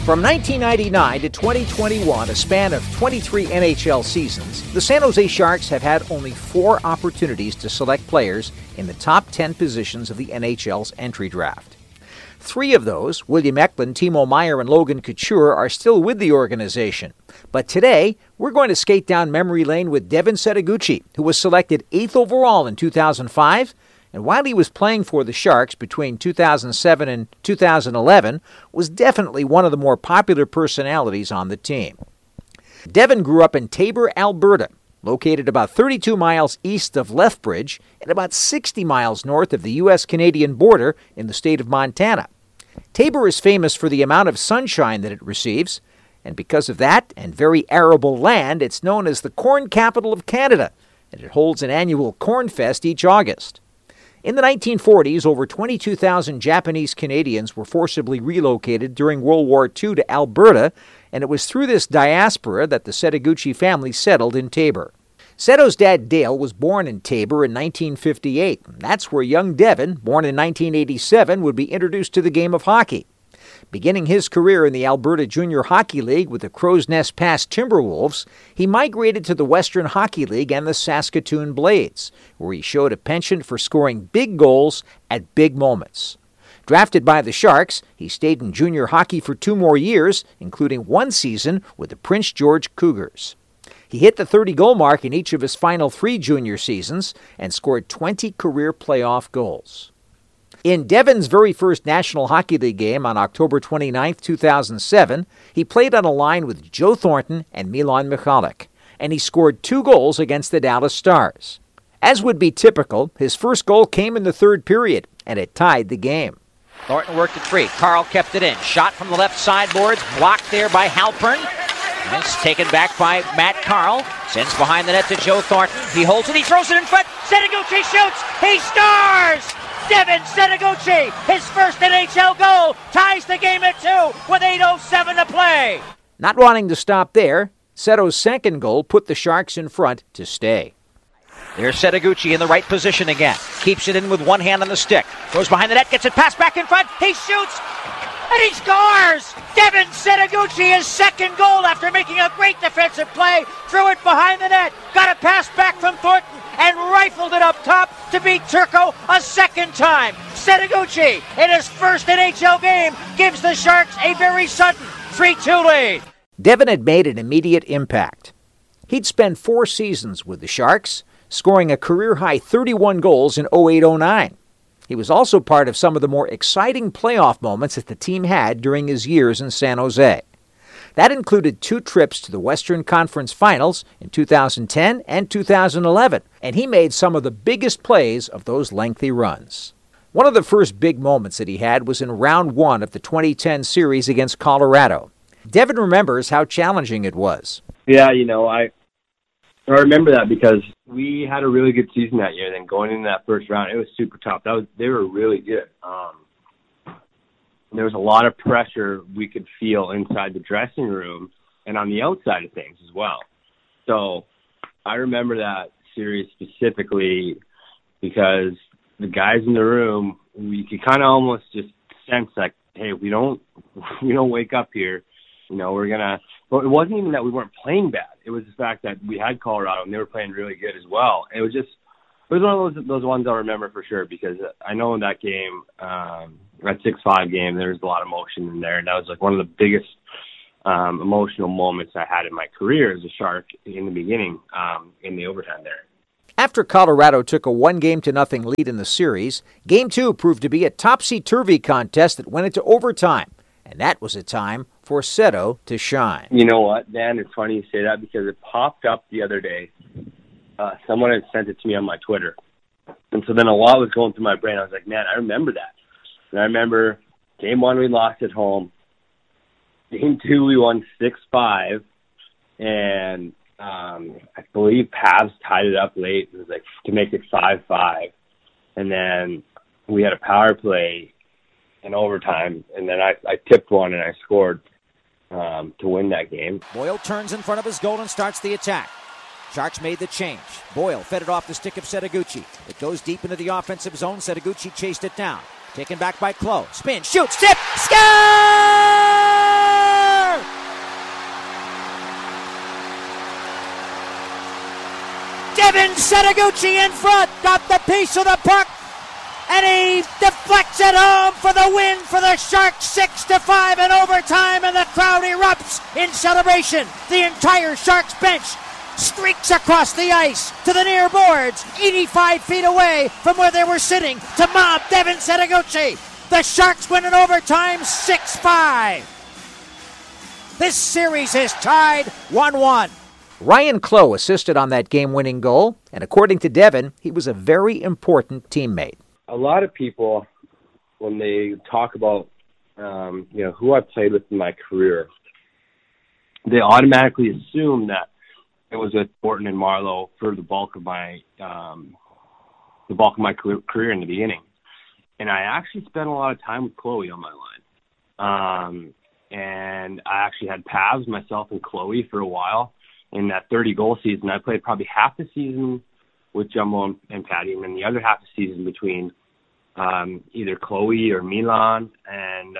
From 1999 to 2021, a span of 23 NHL seasons, the San Jose Sharks have had only 4 opportunities to select players in the top 10 positions of the NHL's entry draft. 3 of those, William Eklund, Timo Meier, and Logan Couture, are still with the organization. But today, we're going to skate down memory lane with Devin Setoguchi, who was selected 8th overall in 2005, and while he was playing for the Sharks between 2007 and 2011, was definitely one of the more popular personalities on the team. Devin grew up in Taber, Alberta, located about 32 miles east of Lethbridge and about 60 miles north of the U.S.-Canadian border in the state of Montana. Taber is famous for the amount of sunshine that it receives, and because of that and very arable land, it's known as the corn capital of Canada, and it holds an annual Corn Fest each August. In the 1940s, over 22,000 Japanese Canadians were forcibly relocated during World War II to Alberta, and it was through this diaspora that the Setoguchi family settled in Taber. Seto's dad, Dale, was born in Taber in 1958. That's where young Devin, born in 1987, would be introduced to the game of hockey. Beginning his career in the Alberta Junior Hockey League with the Crow's Nest Pass Timberwolves, he migrated to the Western Hockey League and the Saskatoon Blades, where he showed a penchant for scoring big goals at big moments. Drafted by the Sharks, he stayed in junior hockey for 2 more years, including 1 season with the Prince George Cougars. He hit the 30-goal mark in each of his final 3 junior seasons and scored 20 career playoff goals. In Devin's very first National Hockey League game on October 29, 2007, he played on a line with Joe Thornton and Milan Michalek, and he scored 2 goals against the Dallas Stars. As would be typical, his first goal came in the 3rd period, and it tied the game. Thornton worked it free. Carl kept it in. Shot from the left sideboards, blocked there by Halpern. And it's taken back by Matt Carl. Sends behind the net to Joe Thornton. He holds it, he throws it in front. Setoguchi shoots, he scores! Devin Setoguchi, his first NHL goal, ties the game at 2 with 8:07 to play. Not wanting to stop there, Seto's second goal put the Sharks in front to stay. There's Setoguchi in the right position again. Keeps it in with one hand on the stick. Goes behind the net, gets it passed back in front. He shoots, and he scores! Devin Setoguchi, his second goal after making a great defensive play. Threw it behind the net, got a pass back from Thornton, and rifled it up top to beat Turco a second time. Setoguchi, in his first NHL game, gives the Sharks a very sudden 3-2 lead. Devin had made an immediate impact. He'd spent 4 seasons with the Sharks, scoring a career-high 31 goals in 08-09. He was also part of some of the more exciting playoff moments that the team had during his years in San Jose. That included 2 trips to the Western Conference Finals in 2010 and 2011, and he made some of the biggest plays of those lengthy runs. One of the first big moments that he had was in round 1 of the 2010 series against Colorado. Devin remembers how challenging it was. Yeah, I remember that because we had a really good season that year. Then going into that first round, it was super tough. They were really good. There was a lot of pressure we could feel inside the dressing room and on the outside of things as well. So I remember that series specifically because the guys in the room, we could kind of almost just sense like, hey, we don't wake up here, we're gonna. But it wasn't even that we weren't playing bad. It was the fact that we had Colorado and they were playing really good as well. And it was one of those ones I'll remember for sure because I know in that game, that 6-5 game, there was a lot of emotion in there, and that was like one of the biggest emotional moments I had in my career as a Shark in the beginning, in the overtime there. After Colorado took a 1-0 lead in the series, Game 2 proved to be a topsy-turvy contest that went into overtime, and that was a time for Seto to shine. You know what, Dan? It's funny you say that because it popped up the other day. Someone had sent it to me on my Twitter, and so then a lot was going through my brain. I was like, man, I remember that. And I remember Game 1 we lost at home. Game 2 we won 6-5. And I believe Pavs tied it up late. It was like to make it 5-5. And then we had a power play in overtime. And then I tipped one and I scored to win that game. Boyle turns in front of his goal and starts the attack. Sharks made the change. Boyle fed it off the stick of Setoguchi. It goes deep into the offensive zone. Setoguchi chased it down. Taken back by Clough. Spin, shoots, tip, score! Devin Setoguchi in front, got the piece of the puck, and he deflects it home for the win for the Sharks, 6-5 in overtime, and the crowd erupts in celebration. The entire Sharks bench streaks across the ice to the near boards, 85 feet away from where they were sitting, to mob Devin Setoguchi. The Sharks win in overtime, 6-5. This series is tied 1-1. Ryan Clough assisted on that game-winning goal, and according to Devin, he was a very important teammate. A lot of people, when they talk about who I played with in my career, they automatically assume that it was with Thornton and Marleau for the bulk of my career in the beginning. And I actually spent a lot of time with Chloe on my line. And I actually had paths, myself and Chloe, for a while. In that 30-goal season, I played probably half the season with Jumbo and Patty, and then the other half the season between either Chloe or Milan. And,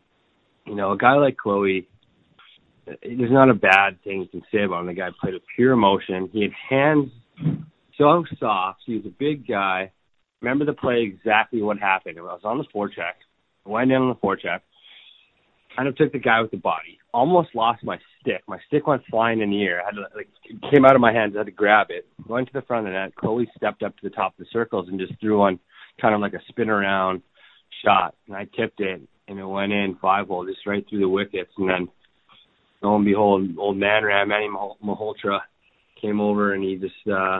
a guy like Chloe, there's not a bad thing you can say about him. The guy played with pure emotion. He had hands so soft. He was a big guy. Remember the play exactly what happened. I was on the forecheck. I went in on the forecheck. Kind of took the guy with the body. Almost lost my stick. My stick went flying in the air. I had to, it came out of my hands. I had to grab it. Went to the front of the net. Chloe stepped up to the top of the circles and just threw one kind of like a spin around shot. And I tipped it, and it went in 5-hole, just right through the wickets. And then, lo and behold, old man Ram, Manny Malhotra, came over, and he just,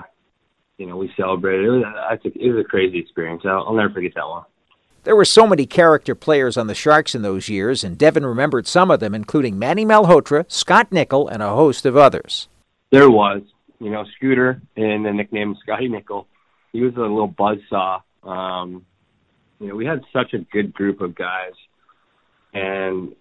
we celebrated. It was a crazy experience. I'll never forget that one. There were so many character players on the Sharks in those years, and Devin remembered some of them, including Manny Malhotra, Scott Nickel, and a host of others. There was, Scooter, and the nickname Scotty Nickel. He was a little buzzsaw. We had such a good group of guys, and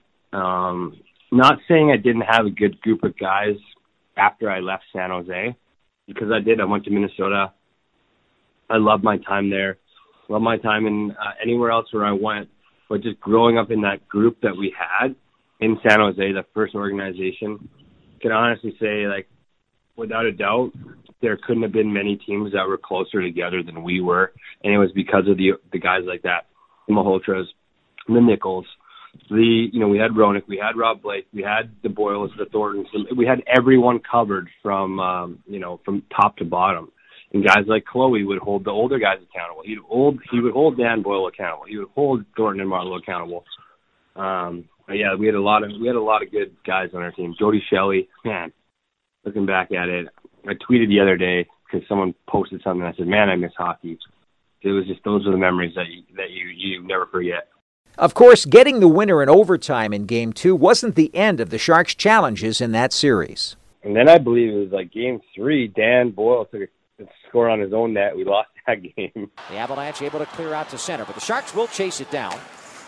not saying I didn't have a good group of guys after I left San Jose, because I did. I went to Minnesota. I loved my time there. Love my time in anywhere else where I went, but just growing up in that group that we had in San Jose, the first organization, can honestly say, without a doubt, there couldn't have been many teams that were closer together than we were, and it was because of the guys like that, the Malhotras, the Nichols, we had Roenick, we had Rob Blake, we had the Boyles, the Thorntons, we had everyone covered from top to bottom. And guys like Chloe would hold the older guys accountable. He would hold Dan Boyle accountable. He would hold Thornton and Marleau accountable. But yeah, we had a lot of good guys on our team. Jody Shelley, man, looking back at it, I tweeted the other day because someone posted something. I said, "Man, I miss hockey." It was just, those are the memories that you never forget. Of course, getting the winner in overtime in Game 2 wasn't the end of the Sharks' challenges in that series. And then I believe it was Game 3, Dan Boyle took a score on his own net. We lost that game. The Avalanche able to clear out to center, but the Sharks will chase it down.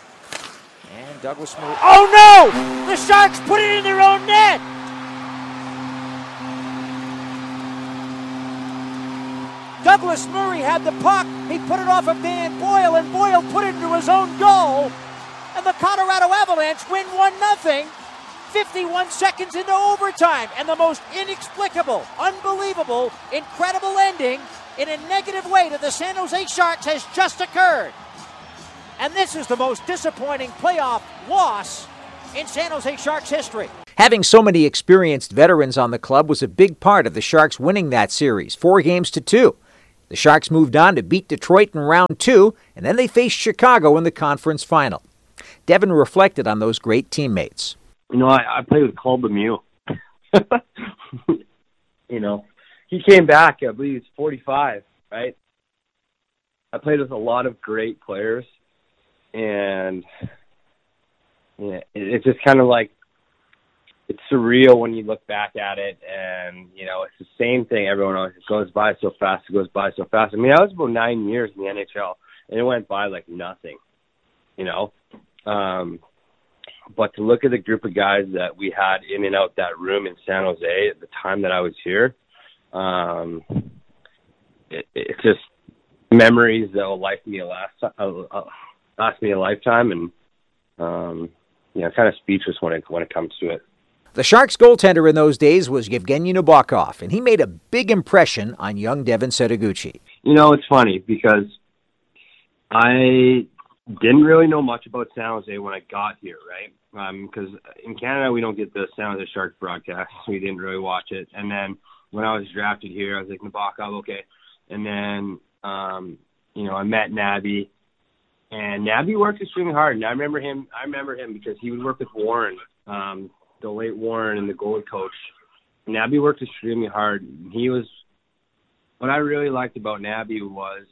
And Douglas Murray. Oh no! The Sharks put it in their own net! Douglas Murray had the puck. He put it off of Dan Boyle, and Boyle put it into his own goal. And the Colorado Avalanche win 1-0. 51 seconds into overtime, and the most inexplicable, unbelievable, incredible ending in a negative way to the San Jose Sharks has just occurred. And this is the most disappointing playoff loss in San Jose Sharks history. Having so many experienced veterans on the club was a big part of the Sharks winning that series, 4-2. The Sharks moved on to beat Detroit in round 2, and then they faced Chicago in the conference final. Devin reflected on those great teammates. I played with Claude Lemieux. He came back, I believe he's 45, right? I played with a lot of great players, and it's just kind of it's surreal when you look back at it, and, it's the same thing everyone else. It goes by so fast, I was about 9 years in the NHL, and it went by like nothing, But to look at the group of guys that we had in and out that room in San Jose at the time that I was here, it's just memories that will last me a lifetime, and kind of speechless when it comes to it. The Sharks goaltender in those days was Yevgeny Nabokov, and he made a big impression on young Devin Setoguchi. You know, it's funny because I didn't really know much about San Jose when I got here, right? Because in Canada, we don't get the San Jose Sharks broadcast. We didn't really watch it. And then when I was drafted here, I was like, Nabokov, okay. And then, I met Nabby. And Nabby worked extremely hard. And I remember him because he would work with Warren, the late Warren and the goalie coach. Nabby worked extremely hard. What I really liked about Nabby was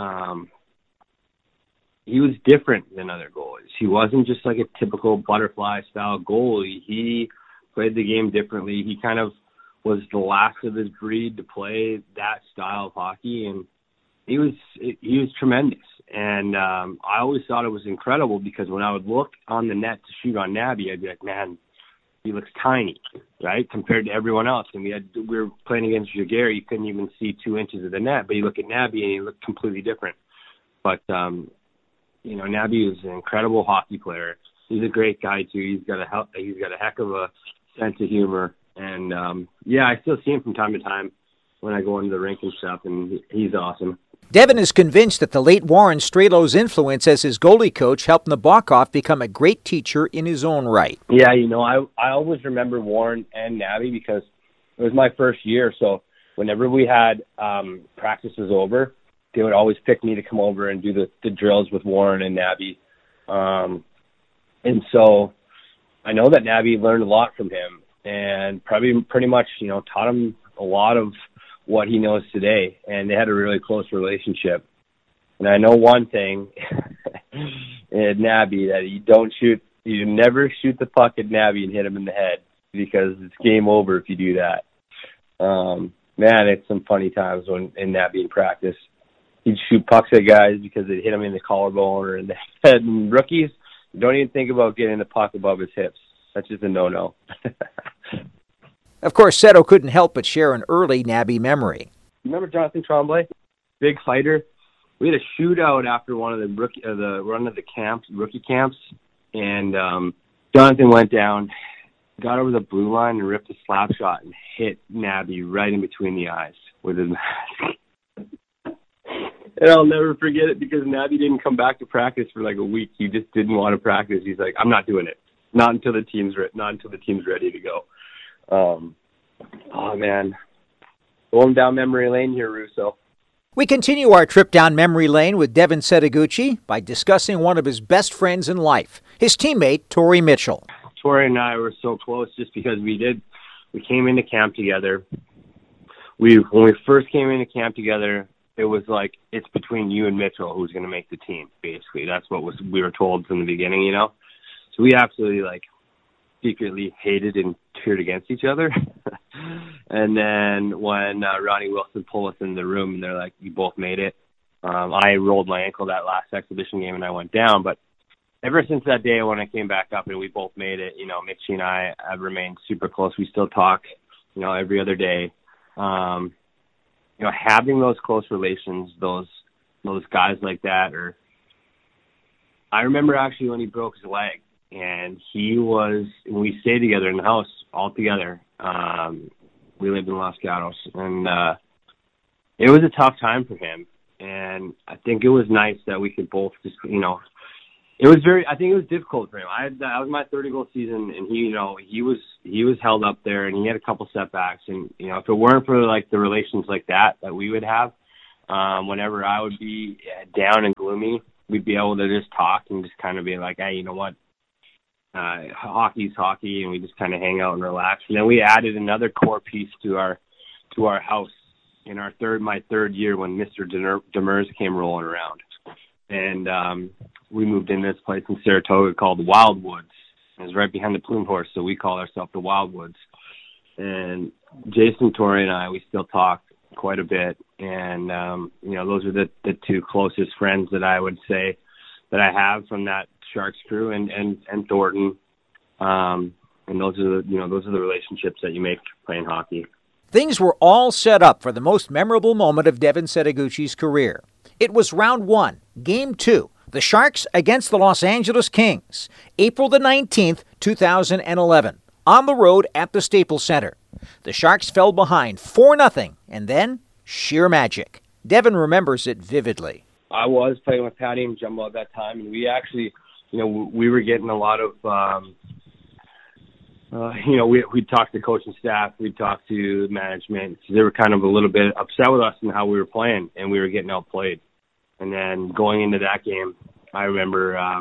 he was different than other goalies. He wasn't just like a typical butterfly-style goalie. He played the game differently. He kind of was the last of his breed to play that style of hockey, and he was tremendous. And I always thought it was incredible because when I would look on the net to shoot on Nabby, I'd be like, man, he looks tiny, right, compared to everyone else. And we were playing against Jaguar. You couldn't even see 2 inches of the net, but you look at Nabby and he looked completely different. But Nabby was an incredible hockey player. He's a great guy too. He's got a heck of a sense of humor, and I still see him from time to time when I go into the rink and stuff, and he's awesome. Devin is convinced that the late Warren Strelow's influence as his goalie coach helped Nabokov become a great teacher in his own right. Yeah, I always remember Warren and Nabby because it was my first year, so whenever we had practices over, they would always pick me to come over and do the drills with Warren and Nabby. And so I know that Nabby learned a lot from him and pretty much, taught him a lot of what he knows today. And they had a really close relationship. And I know one thing at Nabby, that you never shoot the puck at Nabby and hit him in the head because it's game over if you do that. Man, it's some funny times in Nabby in practice. He'd shoot pucks at guys because they'd hit him in the collarbone or in the head. And rookies, don't even think about getting the puck above his hips. That's just a no-no. Of course, Seto couldn't help but share an early Nabby memory. Remember Jonathan Tremblay? Big fighter. We had a shootout after one of the rookie camps, and Jonathan went down, got over the blue line and ripped a slap shot and hit Nabby right in between the eyes with his mask. And I'll never forget it because Nabby didn't come back to practice for like a week. He just didn't want to practice. He's like, I'm not doing it. Not until the team's ready to go. Oh man, going down memory lane here, Russo. We continue our trip down memory lane with Devin Setoguchi by discussing one of his best friends in life, his teammate Torrey Mitchell. Torrey and I were so close just because we came into camp together. When we first came into camp together, it was like, it's between you and Mitchell who's going to make the team, basically. That's what we were told from the beginning, So we absolutely, secretly hated and cheered against each other. And then when Ronnie Wilson pulled us in the room and they're like, you both made it. I rolled my ankle that last exhibition game and I went down. But ever since that day when I came back up and we both made it, Mitchie and I have remained super close. We still talk, every other day. Having those close relations, those guys like that, I remember actually when he broke his leg and we stayed together in the house all together. We lived in Los Gatos and it was a tough time for him. And I think it was nice that we could both just, I think it was difficult for him. That was my 30-goal season, and he was held up there, and he had a couple setbacks. And if it weren't for the relations like that we would have, whenever I would be down and gloomy, we'd be able to just talk and just kind of be like, hey, you know what? Hockey's hockey, and we just kind of hang out and relax. And then we added another core piece to our house in my third year when Mr. Demers came rolling around. And we moved in this place in Saratoga called Wildwoods. It was right behind the Plume Horse, so we call ourselves the Wildwoods. And Jason Torrey and I, we still talk quite a bit. And, those are the two closest friends that I would say that I have from that Sharks crew and Thornton. And those are the relationships that you make playing hockey. Things were all set up for the most memorable moment of Devin Setoguchi's career. It was round 1, game 2, the Sharks against the Los Angeles Kings, April the 19th, 2011. on the road at the Staples Center. The Sharks fell behind 4-0, and then sheer magic. Devin remembers it vividly. I was playing with Patty and Jumbo at that time, and we actually, we were getting a lot of, we'd talk to coaching staff, we'd talk to management. So they were kind of a little bit upset with us and how we were playing, and we were getting outplayed. And then going into that game, I remember, I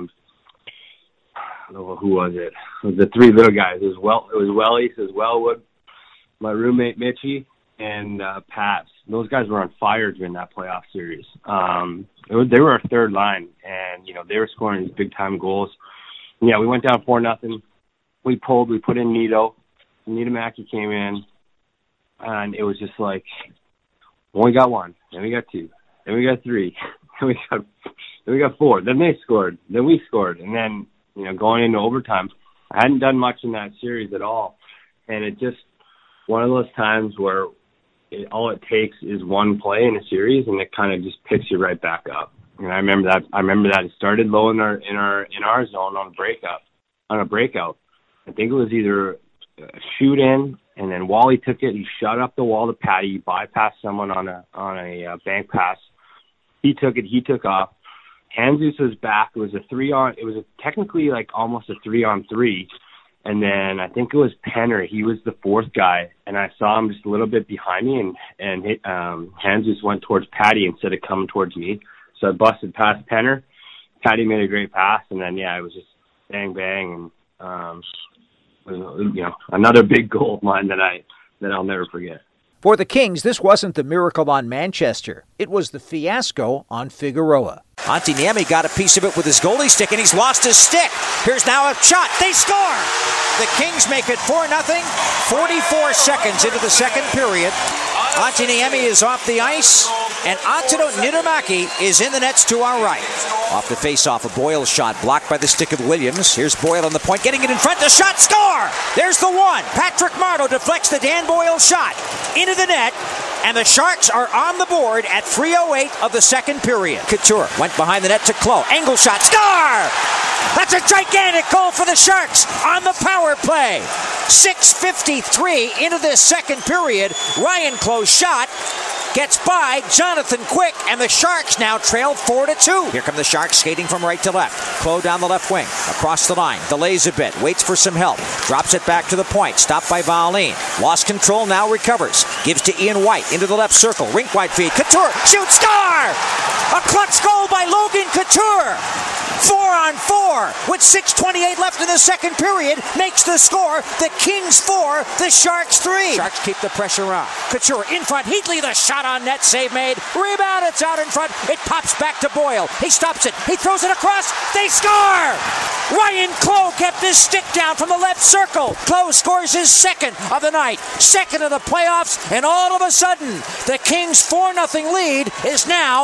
don't know who was it. It was the three little guys. It was Wellies, it was Wellwood, my roommate Mitchie, and Pats. Those guys were on fire during that playoff series. They were our third line, and they were scoring these big time goals. And, we went down 4-0. We put in Nito. Nito Mackey came in, and it was just like, well, we got one, then we got two, then we got three, then we got four. Then they scored, then we scored, and then going into overtime, I hadn't done much in that series at all, and it just one of those times where all it takes is one play in a series, and it kind of just picks you right back up. And I remember that it started low in our zone on a breakout. I think it was either a shoot in, and then Wally took it. He shot up the wall to Patty, bypassed someone on a bank pass. He took it. He took off. Jesus was back. It was technically like almost a 3-on-3. And then I think it was Penner. He was the fourth guy, and I saw him just a little bit behind me, and Jesus went towards Patty instead of coming towards me. So I busted past Penner. Patty made a great pass, and then it was just bang bang, and another big goal of mine that I'll never forget. For the Kings, this wasn't the miracle on Manchester. It was the fiasco on Figueroa. Antti Niemi got a piece of it with his goalie stick, and he's lost his stick. Here's now a shot. They score! The Kings make it 4-0, 44 seconds into the second period. Antti Niemi is off the ice, and Antero Niedermäki is in the nets to our right. Off the face-off, a Boyle shot blocked by the stick of Williams. Here's Boyle on the point, getting it in front. The shot, score! There's the one. Patrick Marleau deflects the Dan Boyle shot into the net, and the Sharks are on the board at 3:08 of the second period. Couture went behind the net to Clough. Angle shot, score! That's a gigantic goal for the Sharks on the power play. 6:53 into this second period. Ryan Clough's shot gets by Jonathan Quick, and the Sharks now trail 4-2. Here come the Sharks skating from right to left. Clough down the left wing, across the line, delays a bit, waits for some help, drops it back to the point, stopped by Valin. Lost control, now recovers, gives to Ian White into the left circle, rink wide feed, Couture, shoots, score! A clutch goal by Logan Couture. 4-on-4 with 6:28 left in the second period makes the score. The Kings 4, the Sharks 3. Sharks keep the pressure on. Couture in front. Heatley, the shot on net, save made. Rebound, it's out in front. It pops back to Boyle. He stops it. He throws it across. They score! Ryan Clough kept his stick down from the left circle. Clough scores his second of the night, second of the playoffs, and all of a sudden, the Kings' 4-0 lead is now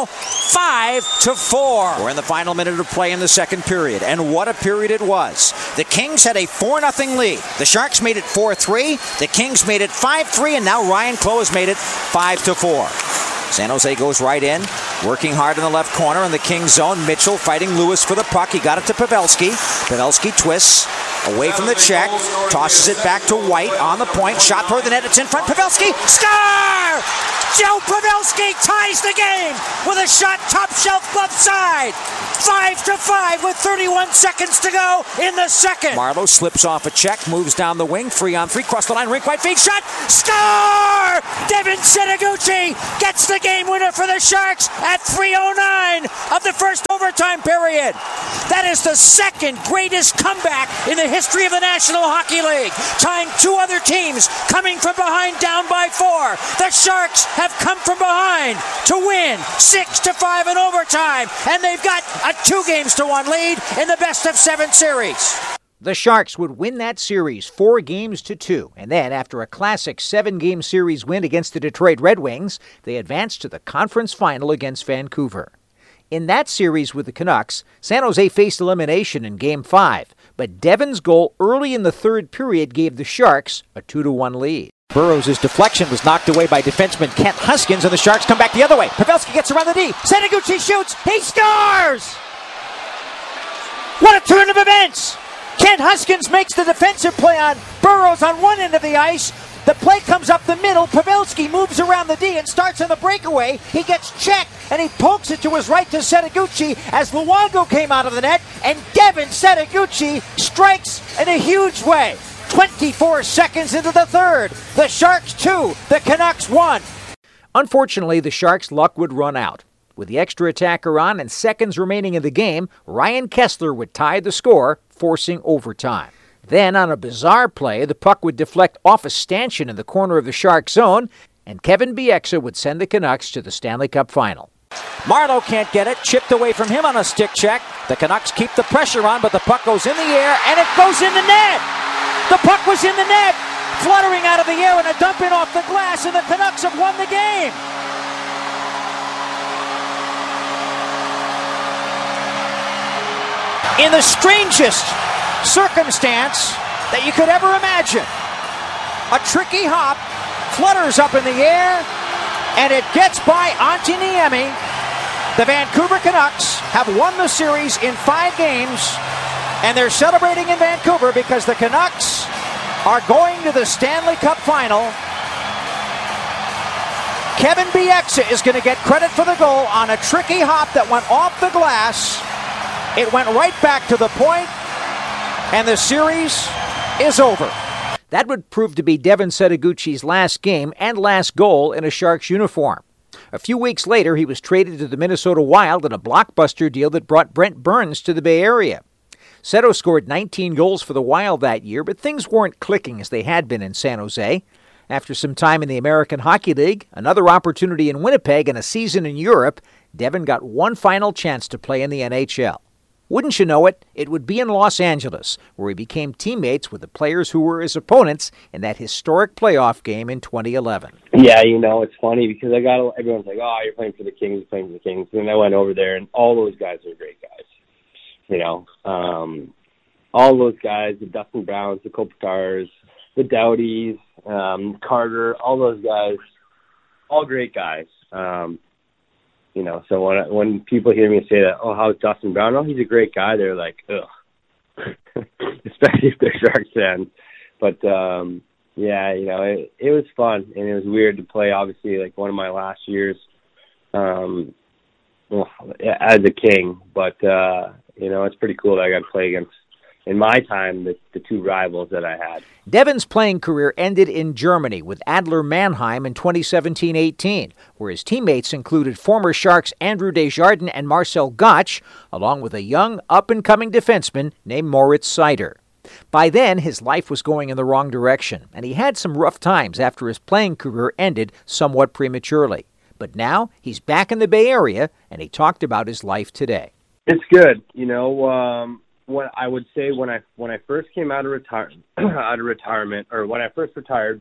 5-4. We're in the final minute of play in the second period, and what a period it was. The Kings had a 4-0 lead. The Sharks made it 4-3. The Kings made it 5-3, and now Ryan Clough has made it 5-4. San Jose goes right in, working hard in the left corner in the Kings zone. Mitchell fighting Lewis for the puck. He got it to Pavelski. Pavelski twists away from the check, tosses it back to White on the point. Shot toward the net. It's in front. Pavelski, score! Joe Pavelski ties the game with a shot top shelf glove side. 5-5 with 31 seconds to go in the second. Marleau slips off a check, moves down the wing, 3-on-3, cross the line, rink wide feed, shot, score! Devin Setoguchi gets the game winner for the Sharks at 3:09 of the first overtime period. That is the second greatest comeback in the history of the National Hockey League, tying two other teams coming from behind down by 4. The Sharks have come from behind to win 6-5 in overtime, and they've got a 2-1 lead in the best-of-7 series. The Sharks would win that series 4-2, and then after a classic 7-game series win against the Detroit Red Wings, they advanced to the conference final against Vancouver. In that series with the Canucks, San Jose faced elimination in Game 5, but Devin's goal early in the third period gave the Sharks a 2-1 lead. Burrows' deflection was knocked away by defenseman Kent Huskins, and the Sharks come back the other way. Pavelski gets around the D. Setoguchi shoots. He scores! What a turn of events! Kent Huskins makes the defensive play on Burrows on one end of the ice. The play comes up the middle. Pavelski moves around the D and starts on the breakaway. He gets checked, and he pokes it to his right to Setoguchi as Luongo came out of the net, and Devin Setoguchi strikes in a huge way. 24 seconds into the third. The Sharks 2, the Canucks 1. Unfortunately, the Sharks' luck would run out. With the extra attacker on and seconds remaining in the game, Ryan Kesler would tie the score, forcing overtime. Then, on a bizarre play, the puck would deflect off a stanchion in the corner of the Shark zone, and Kevin Bieksa would send the Canucks to the Stanley Cup final. Marleau can't get it. Chipped away from him on a stick check. The Canucks keep the pressure on, but the puck goes in the air, and it goes in the net. The puck was in the net, fluttering out of the air and a dump in off the glass, and the Canucks have won the game. In the strangest circumstance that you could ever imagine, a tricky hop flutters up in the air, and it gets by Antti Niemi. The Vancouver Canucks have won the series in 5 games, and they're celebrating in Vancouver because the Canucks are going to the Stanley Cup final. Kevin Bieksa is going to get credit for the goal on a tricky hop that went off the glass. It went right back to the point, and the series is over. That would prove to be Devin Setoguchi's last game and last goal in a Sharks uniform. A few weeks later, he was traded to the Minnesota Wild in a blockbuster deal that brought Brent Burns to the Bay Area. Seto scored 19 goals for the Wild that year, but things weren't clicking as they had been in San Jose. After some time in the American Hockey League, another opportunity in Winnipeg, and a season in Europe, Devin got one final chance to play in the NHL. Wouldn't you know it, it would be in Los Angeles, where he became teammates with the players who were his opponents in that historic playoff game in 2011. Yeah, it's funny because everyone's like, oh, you're playing for the Kings, And I went over there, and all those guys are great guys. All those guys, the Dustin Browns, the Kopitars, the Dowdies, Carter, all those guys, all great guys. So when people hear me say that, oh, how's Dustin Brown? Oh, he's a great guy. They're like, ugh, especially if they're Sharks fans. But it was fun, and it was weird to play. Obviously, like one of my last years, as a King. But it's pretty cool that I got to play against, in my time, the 2 rivals that I had. Devin's playing career ended in Germany with Adler Mannheim in 2017-18, where his teammates included former Sharks Andrew Desjardins and Marcel Gottsch, along with a young, up-and-coming defenseman named Moritz Seider. By then, his life was going in the wrong direction, and he had some rough times after his playing career ended somewhat prematurely. But now, he's back in the Bay Area, and he talked about his life today. It's good. What I would say when I first came out of retirement, or when I first retired,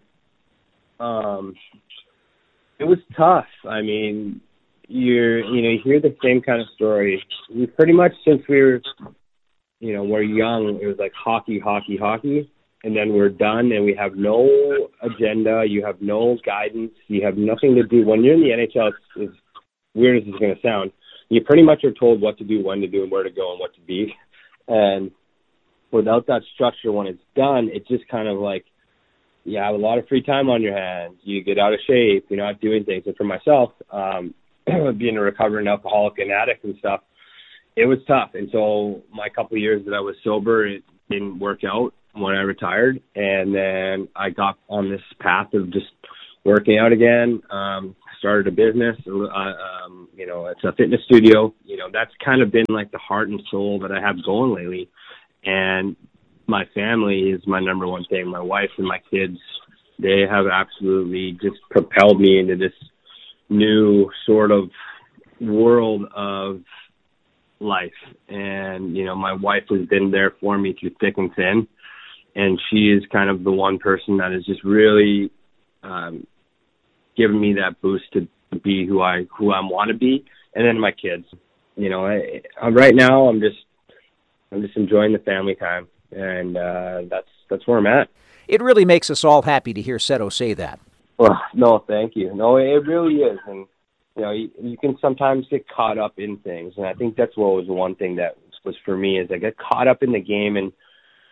it was tough. I mean, you hear the same kind of story. We pretty much, since we were, we're young, it was like hockey, and then we're done, and we have no agenda. You have no guidance. You have nothing to do. When you're in the NHL, as weird as it's going to sound, you pretty much are told what to do, when to do, and where to go, and what to be. And without that structure, when it's done, it's just kind of like you have a lot of free time on your hands. You get out of shape. You're not doing things. And for myself, being a recovering alcoholic and addict and stuff, it was tough. And so my couple of years that I was sober, it didn't work out when I retired. And then I got on this path of just working out again. Started a business. It's a fitness studio. That's kind of been like the heart and soul that I have going lately. And my family is my number one thing. My wife and my kids, they have absolutely just propelled me into this new sort of world of life. And, my wife has been there for me through thick and thin. And she is kind of the one person that has just really given me that boost to be who I want to be. And then my kids, right now I'm just enjoying the family time, and that's where I'm at. It really makes us all happy to hear Seto say that. Well, no, thank you. No, it really is. And, you can sometimes get caught up in things. And I think that's what was one thing that was for me is I get caught up in the game. And,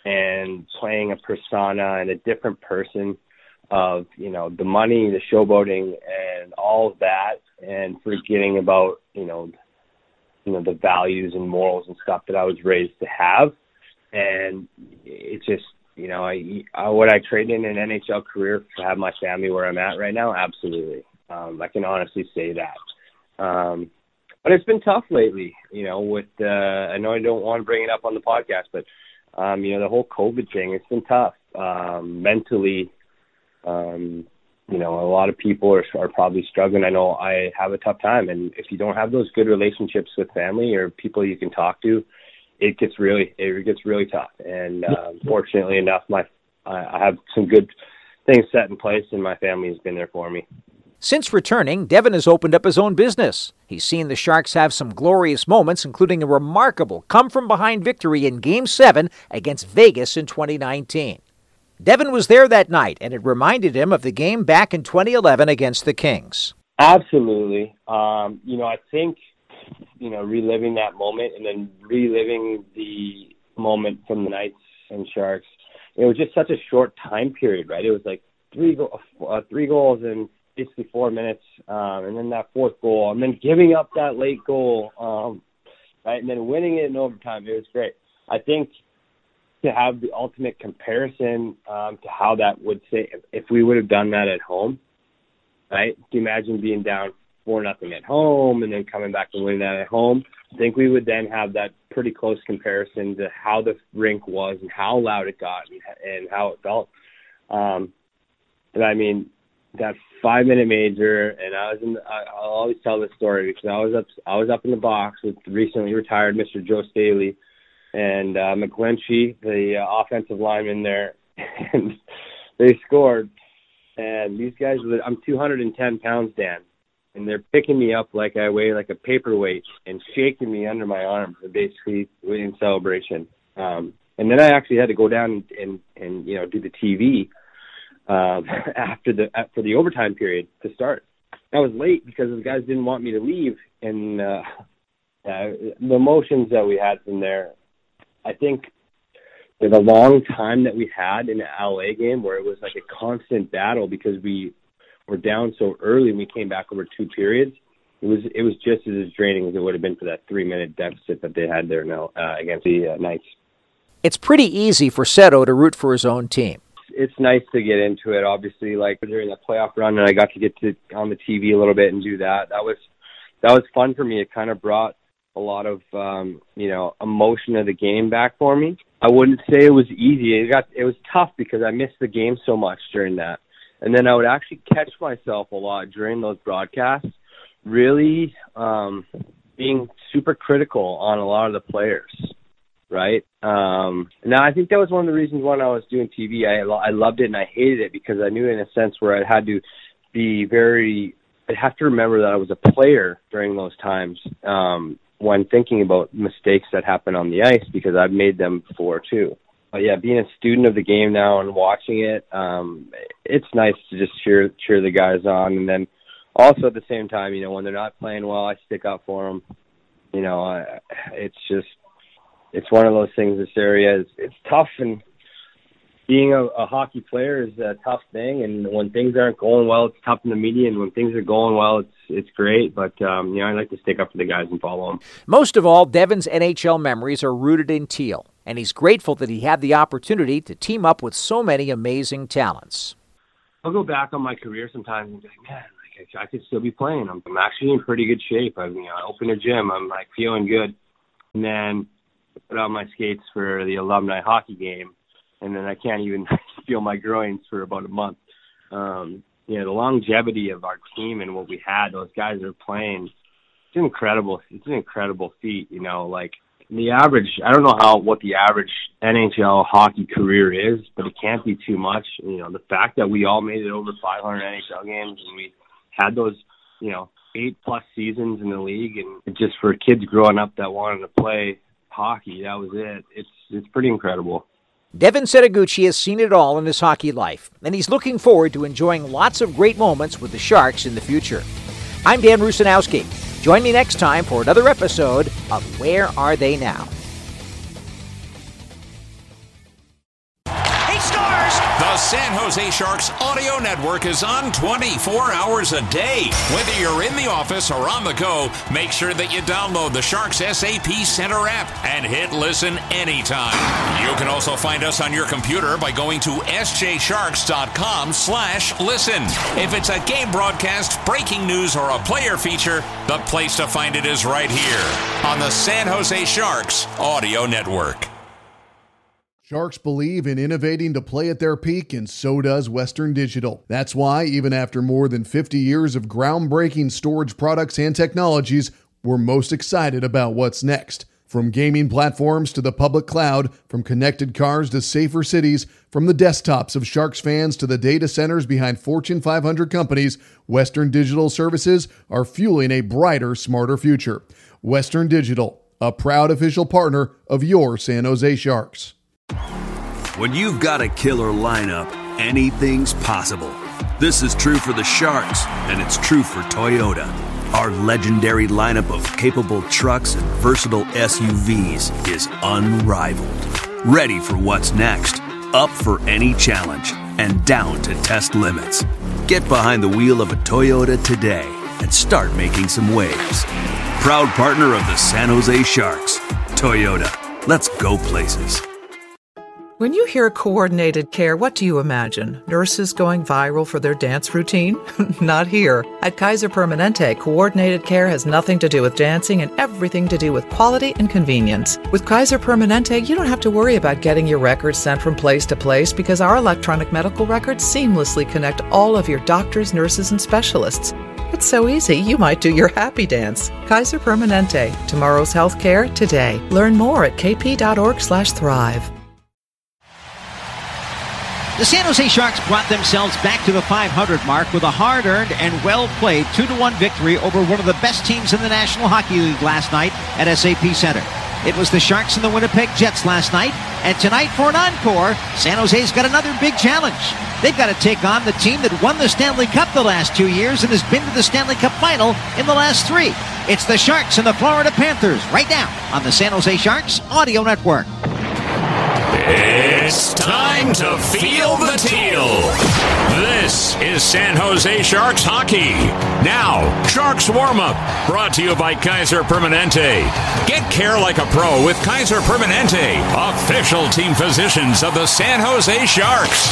and playing a persona and a different person of, you know, the money, the showboating, and all of that, and forgetting about, you know, the values and morals and stuff that I was raised to have. And it's just, you know, would I trade in an NHL career to have my family where I'm at right now? Absolutely. I can honestly say that. But it's been tough lately, you know, with, I know I don't want to bring it up on the podcast, but, you know, the whole COVID thing, it's been tough. Mentally, you know, a lot of people are probably struggling. I know I have a tough time. And if you don't have those good relationships with family or people you can talk to, it gets really tough. And fortunately enough, I have some good things set in place, and my family has been there for me. Since returning, Devin has opened up his own business. He's seen the Sharks have some glorious moments, including a remarkable come-from-behind victory in Game 7 against Vegas in 2019. Devin was there that night, and it reminded him of the game back in 2011 against the Kings. Absolutely. You know, I think, you know, reliving that moment and then reliving the moment from the Knights and Sharks, it was just such a short time period, right? It was like three goals in basically 4 minutes, and then that fourth goal, and then giving up that late goal, right, and then winning it in overtime. It was great. I think to have the ultimate comparison to how that would say if we would have done that at home, right? Can you imagine being down 4-0 at home and then coming back and winning that at home? I think we would then have that pretty close comparison to how the rink was and how loud it got and how it felt. But I mean, that 5-minute major, and I'll always tell this story because I was up in the box with recently retired Mr. Joe Staley and McGlinchey, the offensive lineman there, and they scored. And these guys, I'm 210 pounds, Dan, and they're picking me up like I weigh like a paperweight and shaking me under my arms, basically in celebration. And then I actually had to go down and you know, do the TV for the overtime period to start. I was late because the guys didn't want me to leave, and the emotions that we had from there, I think the long time that we had in the LA game where it was like a constant battle because we were down so early and we came back over 2 periods, it was just as draining as it would have been for that 3-minute deficit that they had there now against the Knights. It's pretty easy for Seto to root for his own team. It's nice to get into it, obviously, like during the playoff run, and I got to get on the TV a little bit and do that. That was fun for me. It kind of brought a lot of, you know, emotion of the game back for me. I wouldn't say it was easy. It was tough because I missed the game so much during that. And then I would actually catch myself a lot during those broadcasts, really being super critical on a lot of the players, right? Now, I think that was one of the reasons when I was doing TV, I loved it and I hated it because I knew in a sense where I had to be I'd have to remember that I was a player during those times when thinking about mistakes that happen on the ice because I've made them before too. But yeah, being a student of the game now and watching it, it's nice to just cheer the guys on. And then also at the same time, you know, when they're not playing well, I stick up for them. You know, it's one of those things. This area it's tough, and being a hockey player is a tough thing. And when things aren't going well, it's tough in the media. And when things are going well, it's great. But you know, I like to stick up for the guys and follow them. Most of all, Devin's NHL memories are rooted in teal, and he's grateful that he had the opportunity to team up with so many amazing talents. I'll go back on my career sometimes and be like, man, like I could still be playing. I'm actually in pretty good shape. I opened a gym. I'm like feeling good, and then put on my skates for the alumni hockey game, and then I can't even feel my groins for about a month. You know, the longevity of our team and what we had, those guys are playing, it's incredible. It's an incredible feat, you know, like the average, I don't know what the average NHL hockey career is, but it can't be too much. You know, the fact that we all made it over 500 NHL games and we had those, you know, 8+ seasons in the league, and just for kids growing up that wanted to play hockey, that was it. It's pretty incredible. Devin Setoguchi has seen it all in his hockey life, and he's looking forward to enjoying lots of great moments with the Sharks in the future. I'm Dan Rusanowski. Join me next time for another episode of Where Are They Now? The San Jose Sharks audio network is on 24 hours a day. Whether you're in the office or on the go, make sure that you download the Sharks SAP Center app and hit listen anytime. You can also find us on your computer by going to sjsharks.com/listen. If it's a game broadcast, breaking news, or a player feature, the place to find it is right here on the San Jose Sharks audio network. Sharks believe in innovating to play at their peak, and so does Western Digital. That's why, even after more than 50 years of groundbreaking storage products and technologies, we're most excited about what's next. From gaming platforms to the public cloud, from connected cars to safer cities, from the desktops of Sharks fans to the data centers behind Fortune 500 companies, Western Digital services are fueling a brighter, smarter future. Western Digital, a proud official partner of your San Jose Sharks. When you've got a killer lineup, anything's possible. This is true for the Sharks, and it's true for Toyota. Our legendary lineup of capable trucks and versatile SUVs is unrivaled. Ready for what's next, up for any challenge, and down to test limits. Get behind the wheel of a Toyota today and start making some waves. Proud partner of the San Jose Sharks, Toyota. Let's go places. When you hear coordinated care, what do you imagine? Nurses going viral for their dance routine? Not here. At Kaiser Permanente, coordinated care has nothing to do with dancing and everything to do with quality and convenience. With Kaiser Permanente, you don't have to worry about getting your records sent from place to place because our electronic medical records seamlessly connect all of your doctors, nurses, and specialists. It's so easy, you might do your happy dance. Kaiser Permanente. Tomorrow's healthcare today. Learn more at kp.org/thrive. The San Jose Sharks brought themselves back to the 500 mark with a hard-earned and well-played 2-1 victory over one of the best teams in the National Hockey League last night at SAP Center. It was the Sharks and the Winnipeg Jets last night, and tonight for an encore, San Jose's got another big challenge. They've got to take on the team that won the Stanley Cup the last 2 years and has been to the Stanley Cup final in the last 3. It's the Sharks and the Florida Panthers right now on the San Jose Sharks Audio Network. It's time to feel the teal. This is San Jose Sharks hockey. Now, Sharks warm-up, brought to you by Kaiser Permanente. Get care like a pro with Kaiser Permanente, official team physicians of the San Jose Sharks.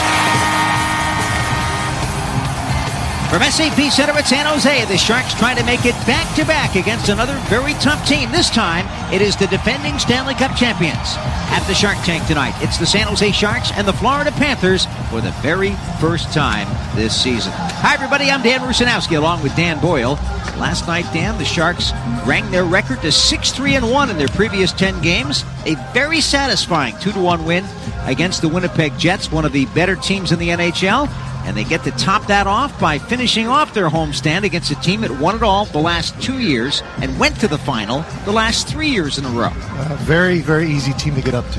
From SAP Center at San Jose, the Sharks trying to make it back-to-back against another very tough team. This time, it is the defending Stanley Cup champions. At the Shark Tank tonight, it's the San Jose Sharks and the Florida Panthers for the very first time this season. Hi, everybody. I'm Dan Rusanowski along with Dan Boyle. Last night, Dan, the Sharks rang their record to 6-3-1 in their previous 10 games. A very satisfying 2-1 win against the Winnipeg Jets, one of the better teams in the NHL. And they get to top that off by finishing off their homestand against a team that won it all the last 2 years and went to the final the last 3 years in a row. Very, very easy team to get up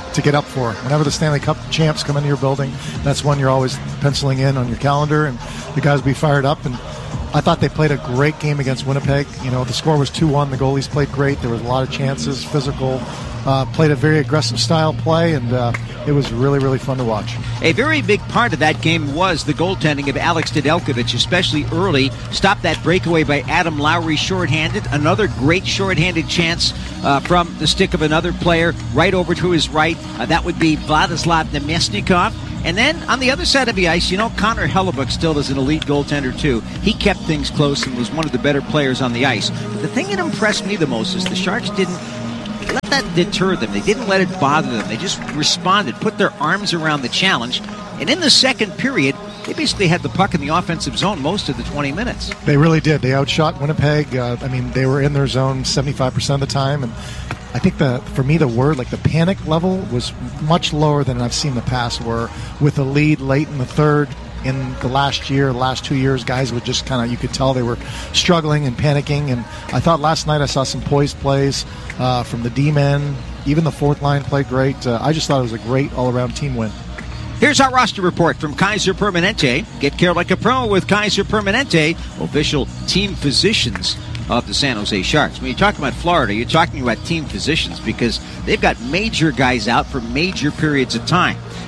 for. Whenever the Stanley Cup champs come into your building, that's one you're always penciling in on your calendar, and the guys will be fired up. And I thought they played a great game against Winnipeg. You know, the score was 2-1. The goalies played great. There was a lot of chances, physical. Played a very aggressive style play, and it was really, really fun to watch. A very big part of that game was the goaltending of Alex Nedeljkovic, especially early. Stopped that breakaway by Adam Lowry shorthanded. Another great shorthanded chance from the stick of another player right over to his right. That would be Vladislav Nemesnikov. And then on the other side of the ice, you know, Connor Hellebuyck still is an elite goaltender too. He kept things close and was one of the better players on the ice. But the thing that impressed me the most is the Sharks didn't let that deter them. They didn't let it bother them. They just responded, put their arms around the challenge. And in the second period, they basically had the puck in the offensive zone most of the 20 minutes. They really did. They outshot Winnipeg. They were in their zone 75% of the time. And I think for me, the word, like the panic level, was much lower than I've seen in the past, where with a lead late in the third, in the last 2 years, guys would just kind of, you could tell they were struggling and panicking. And I thought last night I saw some poised plays from the D-men. Even the fourth line played great. I just thought it was a great all-around team win. Here's our roster report from Kaiser Permanente. Get care like a pro with Kaiser Permanente, official team physicians of the San Jose Sharks. When you talk about Florida, you're talking about team physicians because they've got major guys out for major periods of time.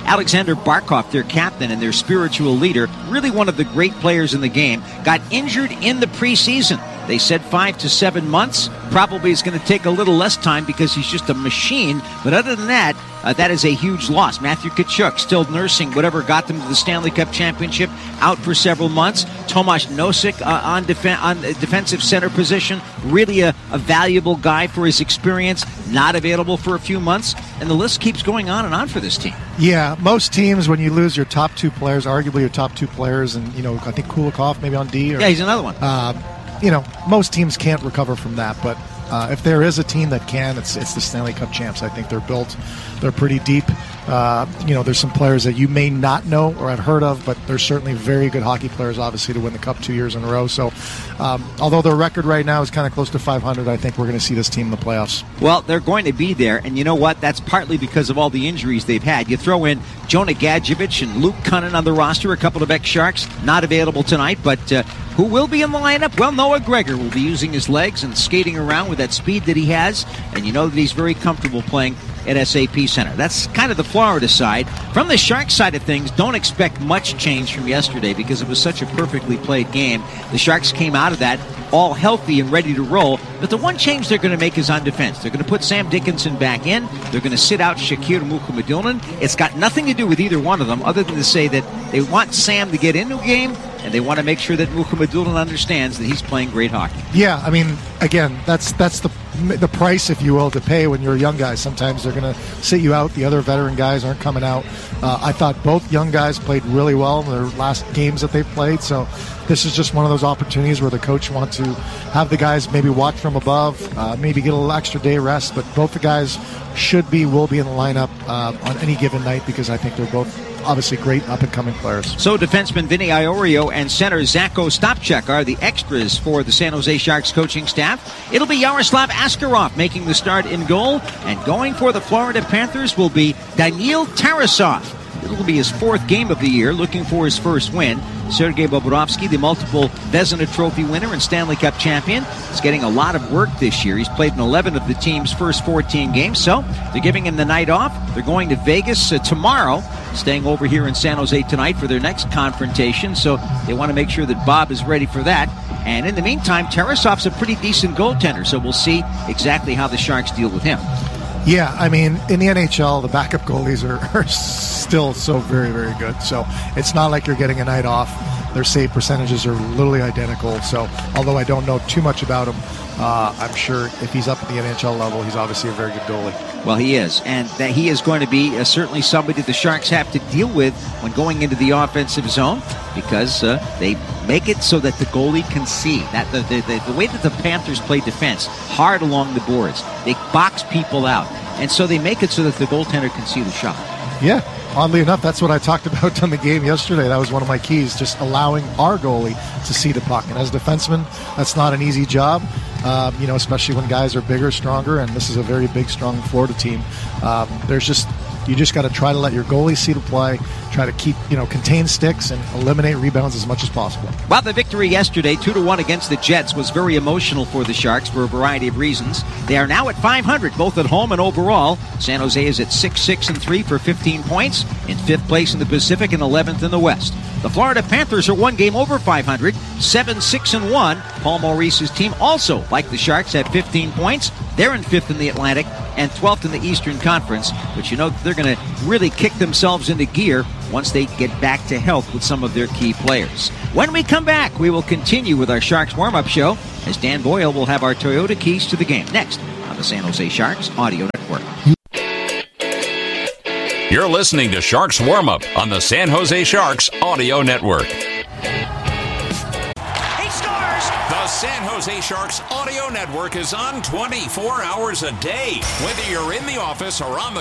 Alexander Barkov, their captain and their spiritual leader, really one of the great players in the game, got injured in the preseason. They said 5 to 7 months. Probably is going to take a little less time because he's just a machine. But other than that, that is a huge loss. Matthew Tkachuk still nursing whatever got them to the Stanley Cup Championship, out for several months. Tomas Nosek on defensive center position, really a valuable guy for his experience, not available for a few months. And the list keeps going on and on for this team. Yeah, most teams, when you lose your top 2 players, arguably your top 2 players, and, I think Kulikov maybe on D. Yeah, he's another one. Most teams can't recover from that, but if there is a team that can, it's the Stanley Cup champs. I think they're pretty deep. There's some players that you may not know or have heard of, but they're certainly very good hockey players, obviously, to win the Cup 2 years in a row. So although their record right now is kind of close to 500, I think we're going to see this team in the playoffs. Well, they're going to be there, and you know what? That's partly because of all the injuries they've had. You throw in Jonah Gadjevich and Luke Cunnin on the roster, a couple of ex-Sharks, not available tonight, but who will be in the lineup? Well, Noah Gregor will be using his legs and skating around with that speed that he has, and you know that he's very comfortable playing at SAP Center. That's kind of the Florida side. From the Sharks side of things, don't expect much change from yesterday because it was such a perfectly played game. The Sharks came out of that all healthy and ready to roll, but the one change they're going to make is on defense. They're going to put Sam Dickinson back in. They're going to sit out Shakir Mukhamadullin. It's got nothing to do with either one of them other than to say that they want Sam to get into a game, and they want to make sure that Mukhamadullin understands that he's playing great hockey. Yeah, I mean, again, that's the price, if you will, to pay when you're a young guy. Sometimes they're going to sit you out. The other veteran guys aren't coming out. I thought both young guys played really well in their last games that they've played, so this is just one of those opportunities where the coach wants to have the guys maybe watch from above, maybe get a little extra day rest, but both the guys will be in the lineup on any given night because I think they're both obviously great up-and-coming players. So defenseman Vinny Iorio and center Zachko Stopchek are the extras for the San Jose Sharks coaching staff. It'll be Yaroslav Askarov making the start in goal, and going for the Florida Panthers will be Daniil Tarasov. It'll be his 4th game of the year, looking for his first win. Sergei Bobrovsky, the multiple Vezina Trophy winner and Stanley Cup champion, is getting a lot of work this year. He's played in 11 of the team's first 14 games, so they're giving him the night off. They're going to Vegas tomorrow, staying over here in San Jose tonight for their next confrontation, so they want to make sure that Bob is ready for that. And in the meantime, Tarasov's a pretty decent goaltender, so we'll see exactly how the Sharks deal with him. Yeah, I mean, in the NHL, the backup goalies are still so very, very good. So it's not like you're getting a night off. Their save percentages are literally identical. So although I don't know too much about him, I'm sure if he's up at the NHL level, he's obviously a very good goalie. Well, he is. And that he is going to be certainly somebody the Sharks have to deal with when going into the offensive zone because they make it so that the goalie can see. That the way that the Panthers play defense, hard along the boards, they box people out. And so they make it so that the goaltender can see the shot. Yeah. Oddly enough, that's what I talked about on the game yesterday. That was one of my keys, just allowing our goalie to see the puck. And as a defenseman, that's not an easy job, especially when guys are bigger, stronger, and this is a very big, strong Florida team. You just got to try to let your goalie see the play, try to keep, contain sticks and eliminate rebounds as much as possible. Well, the victory yesterday, 2-1 against the Jets, was very emotional for the Sharks for a variety of reasons. They are now at 500, both at home and overall. San Jose is at 6-6-3 for 15 points, in 5th place in the Pacific and 11th in the West. The Florida Panthers are 1 game over 500, 7-6-1. Paul Maurice's team also, like the Sharks, have 15 points. They're in 5th in the Atlantic and 12th in the Eastern Conference, but they're going to really kick themselves into gear once they get back to health with some of their key players. When we come back, we will continue with our Sharks warm-up show as Dan Boyle will have our Toyota keys to the game next on the San Jose Sharks Audio Network. You're listening to Sharks Warm-Up on the San Jose Sharks Audio Network. The San Jose Sharks Audio Network is on 24 hours a day. Whether you're in the office or on the